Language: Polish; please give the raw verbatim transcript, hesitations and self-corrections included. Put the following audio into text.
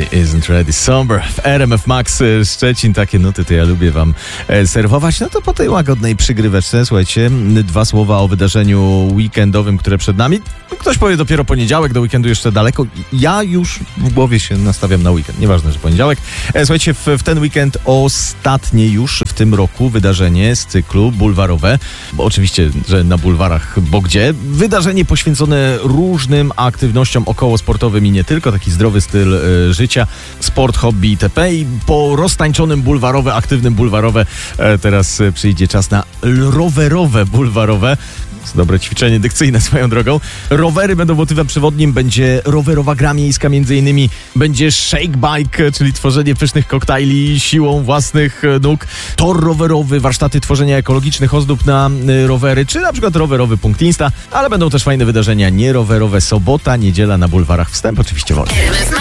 She isn't ready. Somber w R M F Max Szczecin. Takie nuty to ja lubię wam serwować. No to po tej łagodnej przygryweczce, słuchajcie, dwa słowa o wydarzeniu weekendowym, które przed nami. Ktoś powie dopiero poniedziałek, do weekendu jeszcze daleko. Ja już w głowie się nastawiam na weekend. Nieważne, że poniedziałek. Słuchajcie, w, w ten weekend ostatnie już w tym roku wydarzenie z cyklu bulwarowe. Bo oczywiście, że na bulwarach, bo gdzie? Wydarzenie poświęcone różnym aktywnościom okołosportowym i nie tylko. Taki zdrowy styl y, życia, sport, hobby itp. I po roztańczonym bulwarowe, aktywnym bulwarowe e, teraz e, przyjdzie czas na rowerowe bulwarowe. Dobre ćwiczenie dykcyjne swoją drogą. Rowery będą motywem przewodnim, będzie rowerowa gra miejska między innymi, będzie shake bike, czyli tworzenie pysznych koktajli siłą własnych nóg, tor rowerowy, warsztaty tworzenia ekologicznych ozdób na y, rowery, czy na przykład rowerowy punkt Insta, ale będą też fajne wydarzenia nierowerowe, sobota, niedziela na bulwarach, wstęp oczywiście wolny.